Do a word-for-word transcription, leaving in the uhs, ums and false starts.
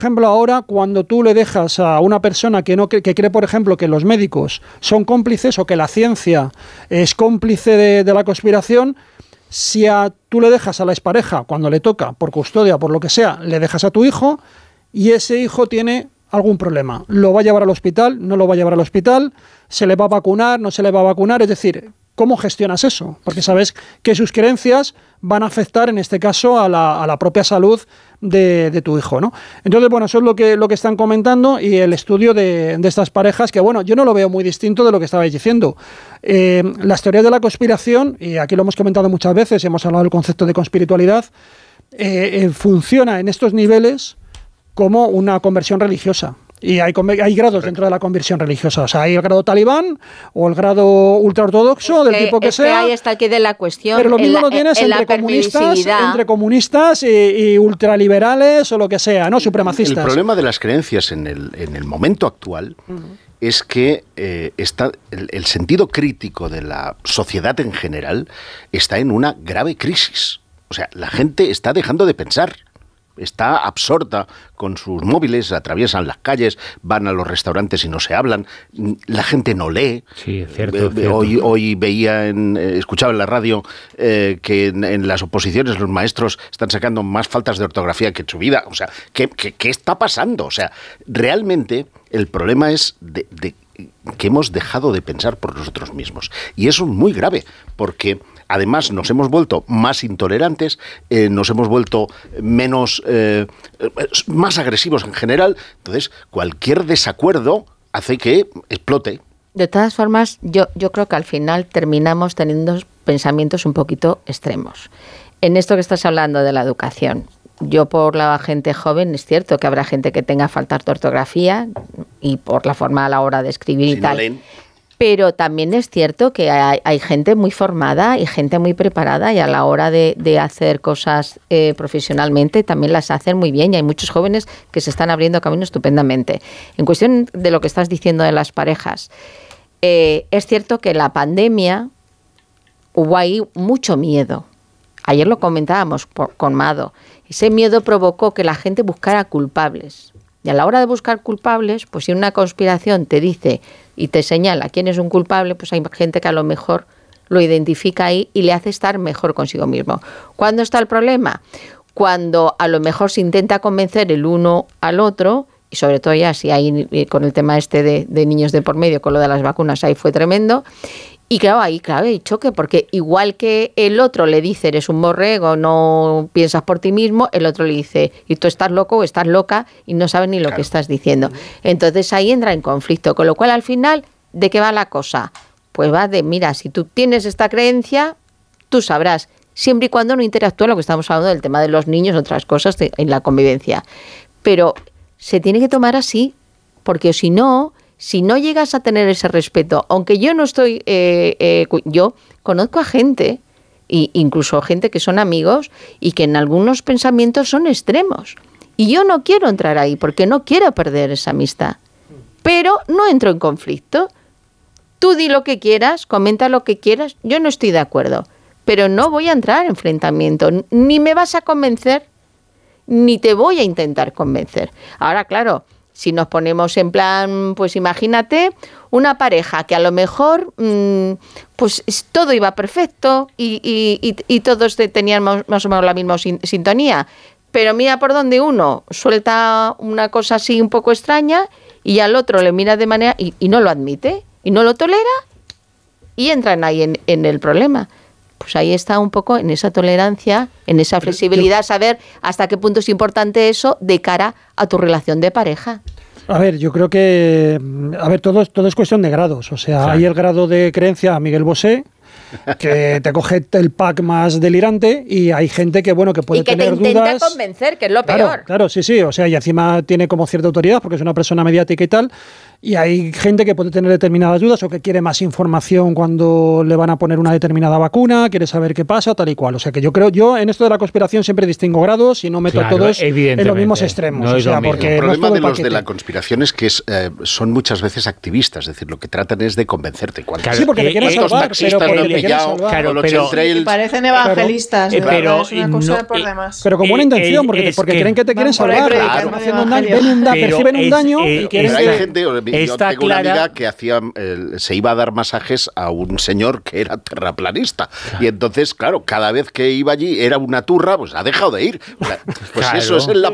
ejemplo, ahora cuando tú le dejas a una persona que no que, que cree, por ejemplo, que los médicos son cómplices o que la ciencia es cómplice de, de la conspiración, si a, tú le dejas a la expareja, cuando le toca, por custodia, por lo que sea, le dejas a tu hijo y ese hijo tiene algún problema, lo va a llevar al hospital, no lo va a llevar al hospital, se le va a vacunar, no se le va a vacunar, es decir, ¿cómo gestionas eso? Porque sabes que sus creencias van a afectar, en este caso, a la, a la propia salud de, de tu hijo, ¿no? Entonces, bueno, eso es lo que, lo que están comentando y el estudio de, de estas parejas, que, bueno, yo no lo veo muy distinto de lo que estabais diciendo. Eh, las teorías de la conspiración, y aquí lo hemos comentado muchas veces, hemos hablado del concepto de conspiritualidad, eh, eh, funciona en estos niveles como una conversión religiosa. Y hay, hay grados dentro de la conversión religiosa. O sea, hay el grado talibán o el grado ultraortodoxo, del que, tipo que es sea. Que ahí está el que de la cuestión. Pero lo mismo la, lo tienes entre comunistas, entre comunistas y, y ultraliberales o lo que sea, ¿no? Supremacistas. El problema de las creencias en el, en el momento actual uh-huh. es que eh, está el, el sentido crítico de la sociedad en general está en una grave crisis. O sea, la gente está dejando de pensar. Está absorta con sus móviles, atraviesan las calles, van a los restaurantes y no se hablan. La gente no lee. Sí, es cierto, eh, cierto. Hoy, hoy veía, en, eh, escuchaba en la radio eh, que en, en las oposiciones los maestros están sacando más faltas de ortografía que en su vida. O sea, ¿qué, qué, qué está pasando? O sea, realmente el problema es de, de que hemos dejado de pensar por nosotros mismos. Y eso es muy grave, porque además nos hemos vuelto más intolerantes, eh, nos hemos vuelto menos, eh, más agresivos en general. Entonces, cualquier desacuerdo hace que explote. De todas formas, yo, yo creo que al final terminamos teniendo pensamientos un poquito extremos. En esto que estás hablando de la educación, yo por la gente joven, es cierto que habrá gente que tenga faltas de ortografía y por la forma a la hora de escribir si y tal. No leen. Pero también es cierto que hay, hay gente muy formada y gente muy preparada y a la hora de, de hacer cosas eh, profesionalmente también las hacen muy bien y hay muchos jóvenes que se están abriendo camino estupendamente. En cuestión de lo que estás diciendo de las parejas, eh, es cierto que la pandemia hubo ahí mucho miedo. Ayer lo comentábamos por, con Mado. Ese miedo provocó que la gente buscara culpables. Y a la hora de buscar culpables, pues si una conspiración te dice y te señala quién es un culpable, pues hay gente que a lo mejor lo identifica ahí y le hace estar mejor consigo mismo. ¿Cuándo está el problema? Cuando a lo mejor se intenta convencer el uno al otro, y sobre todo ya si hay con el tema este de, de niños de por medio, con lo de las vacunas, ahí fue tremendo. Y claro, ahí claro, hay choque, porque igual que el otro le dice, eres un borrego, no piensas por ti mismo, el otro le dice, y tú estás loco o estás loca y no sabes ni lo claro. que estás diciendo. Entonces ahí entra en conflicto, con lo cual al final, ¿de qué va la cosa? Pues va de, mira, si tú tienes esta creencia, tú sabrás, siempre y cuando no interactúe lo que estamos hablando del tema de los niños, otras cosas de, en la convivencia. Pero se tiene que tomar así, porque si no... Si no llegas a tener ese respeto, aunque yo no estoy, eh, eh, yo conozco a gente, e incluso gente que son amigos y que en algunos pensamientos son extremos. Y yo no quiero entrar ahí porque no quiero perder esa amistad. Pero no entro en conflicto. Tú di lo que quieras, comenta lo que quieras, yo no estoy de acuerdo. Pero no voy a entrar en enfrentamiento, ni me vas a convencer, ni te voy a intentar convencer. Ahora, claro... Si nos ponemos en plan, pues imagínate una pareja que a lo mejor mmm, pues todo iba perfecto y, y, y, y todos tenían más o menos la misma sin, sintonía, pero mira por donde uno suelta una cosa así un poco extraña y al otro le mira de manera y, y no lo admite y no lo tolera y entran ahí en, en el problema. Pues ahí está un poco en esa tolerancia, en esa flexibilidad, saber hasta qué punto es importante eso de cara a tu relación de pareja. A ver, yo creo que, a ver, todo, todo es cuestión de grados. O sea, sí. Hay el grado de creencia a Miguel Bosé, que te coge el pack más delirante, y hay gente que, bueno, que puede tener dudas. Y que te intenta dudas. convencer, que es lo peor. Claro, claro, sí, sí. O sea, y encima tiene como cierta autoridad porque es una persona mediática y tal. Y hay gente que puede tener determinadas dudas o que quiere más información cuando le van a poner una determinada vacuna, quiere saber qué pasa, tal y cual. O sea que yo creo, yo en esto de la conspiración siempre distingo grados y no meto claro, todos en los mismos extremos. No o sea, porque el problema no de los paquete. de la conspiración es que es, eh, son muchas veces activistas, es decir, lo que tratan es de convencerte. Claro, sí, porque te quieren salvar, pero, el, te atropellado salvar. con los pero- chemtrails. Y parecen evangelistas, Pero- de verdad, pero, es una eh, cosa no, por eh, demás. Pero con buena Eh, intención, eh, porque, es porque que creen que te quieren van por ahí salvar. predicando Están el haciendo un daño, evangelio. ven un da- Pero perciben un es, daño eh, y quieren Pero es- hay que... gente, yo está tengo una clara- amiga que hacía, eh, se iba a dar masajes a un señor que era terraplanista. Y entonces, claro, cada vez que iba allí era una turra, pues ha dejado de ir. O sea, pues Claro. eso es en la